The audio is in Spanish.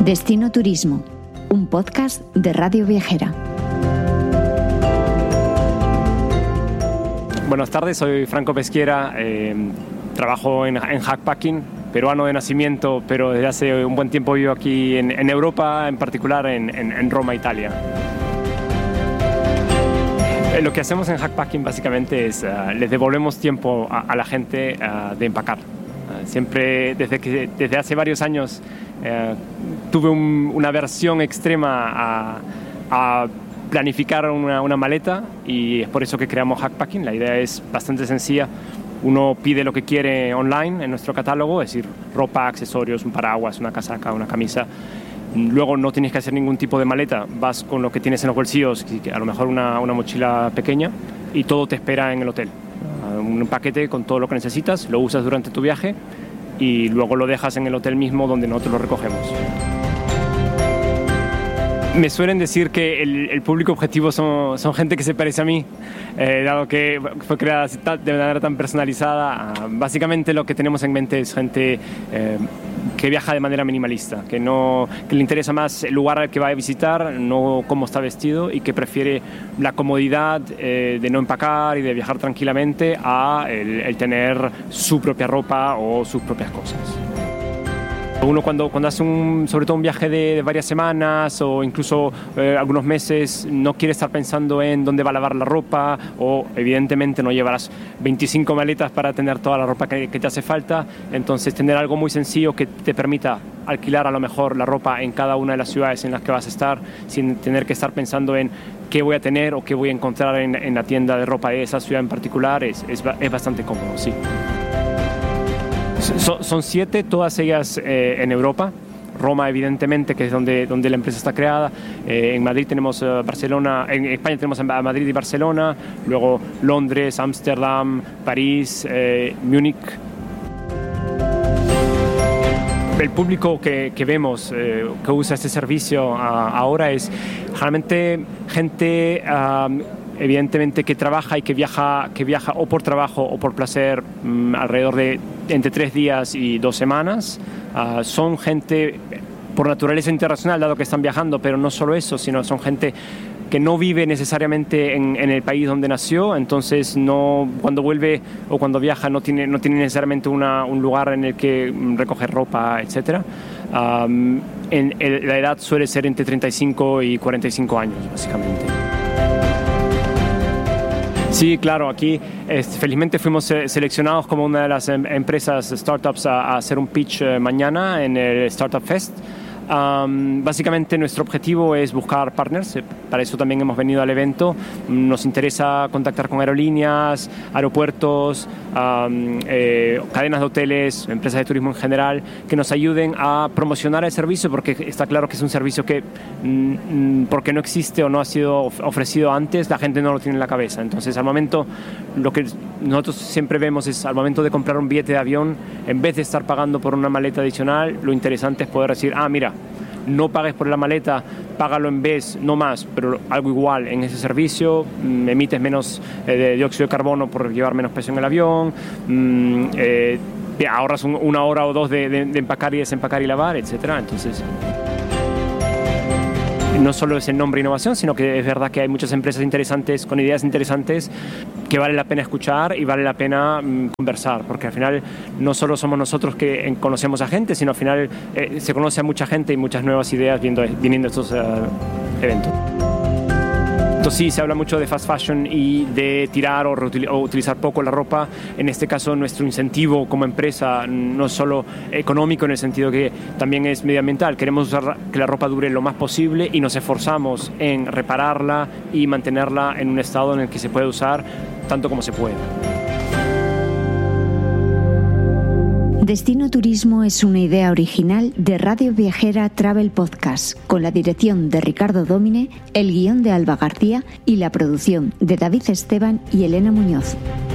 Destino Turismo, un podcast de Radio Viajera. Buenas tardes, soy Franco Peschiera, trabajo en Hackpacking, peruano de nacimiento, pero desde hace un buen tiempo vivo aquí en Europa, en particular en Roma, Italia. Lo que hacemos en Hackpacking básicamente es les devolvemos tiempo a la gente de empacar. Siempre, desde hace varios años, tuve una aversión extrema a planificar una maleta, y es por eso que creamos Hackpacking. La idea es bastante sencilla. Uno pide lo que quiere online en nuestro catálogo, es decir, ropa, accesorios, un paraguas, una casaca, una camisa. Luego no tienes que hacer ningún tipo de maleta, vas con lo que tienes en los bolsillos, a lo mejor una mochila pequeña, y todo te espera en el hotel. Un paquete con todo lo que necesitas, lo usas durante tu viaje y luego lo dejas en el hotel mismo donde nosotros lo recogemos. Me suelen decir que el público objetivo son gente que se parece a mí, dado que fue creada de manera tan personalizada. Básicamente lo que tenemos en mente es gente que viaja de manera minimalista, que le interesa más el lugar al que va a visitar, no cómo está vestido, y que prefiere la comodidad de no empacar y de viajar tranquilamente a el tener su propia ropa o sus propias cosas. Uno cuando hace sobre todo un viaje de varias semanas o incluso algunos meses, no quiere estar pensando en dónde va a lavar la ropa, o evidentemente no llevarás 25 maletas para tener toda la ropa que te hace falta. Entonces tener algo muy sencillo que te permita alquilar a lo mejor la ropa en cada una de las ciudades en las que vas a estar, sin tener que estar pensando en qué voy a tener o qué voy a encontrar en la tienda de ropa de esa ciudad en particular, es bastante cómodo, sí. Son 7, todas ellas en Europa. Roma, evidentemente, que es donde la empresa está creada. En Madrid tenemos Barcelona, en España tenemos a Madrid y Barcelona, luego Londres, Ámsterdam, París, Múnich. El público que vemos que usa este servicio ahora es generalmente gente evidentemente que trabaja y que viaja o por trabajo o por placer, alrededor de entre 3 días y 2 semanas. Son gente por naturaleza internacional, dado que están viajando, pero no solo eso, sino son gente que no vive necesariamente en el país donde nació. Entonces cuando vuelve o cuando viaja no tiene necesariamente un lugar en el que recoger ropa, etc. La edad suele ser entre 35 y 45 años, básicamente. Sí, claro, aquí felizmente fuimos seleccionados como una de las empresas startups a hacer un pitch mañana en el Startup Fest. Básicamente nuestro objetivo es buscar partners, para eso también hemos venido al evento. Nos interesa contactar con aerolíneas, aeropuertos, cadenas de hoteles, empresas de turismo en general, que nos ayuden a promocionar el servicio, porque está claro que es un servicio que porque no existe o no ha sido ofrecido antes, la gente no lo tiene en la cabeza. Entonces al momento, lo que nosotros siempre vemos es, al momento de comprar un billete de avión, en vez de estar pagando por una maleta adicional, lo interesante es poder decir, mira, no pagues por la maleta, págalo en vez, no más, pero algo igual en ese servicio, emites menos de dióxido de carbono por llevar menos peso en el avión, ahorras 1 hora o 2 de empacar y desempacar y lavar, etc. Entonces, no solo es el nombre innovación, sino que es verdad que hay muchas empresas interesantes, con ideas interesantes, que vale la pena escuchar y vale la pena conversar, porque al final no solo somos nosotros que conocemos a gente, sino al final se conoce a mucha gente y muchas nuevas ideas viniendo a estos eventos. Entonces sí, se habla mucho de fast fashion y de tirar o utilizar poco la ropa. En este caso, nuestro incentivo como empresa no es solo económico, en el sentido que también es medioambiental. Queremos usar que la ropa dure lo más posible y nos esforzamos en repararla y mantenerla en un estado en el que se puede usar tanto como se pueda. Destino Turismo es una idea original de Radio Viajera Travel Podcast, con la dirección de Ricardo Dómine, el guión de Alba García y la producción de David Esteban y Elena Muñoz.